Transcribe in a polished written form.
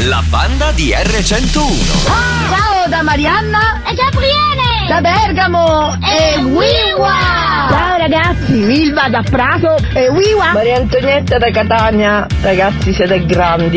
La banda di R101. Ciao da Marianna E Gabriele! da Bergamo e Wiwa. Ciao ragazzi, Milva da Prato e Wiwa. Maria Antonietta da Catania, ragazzi siete grandi.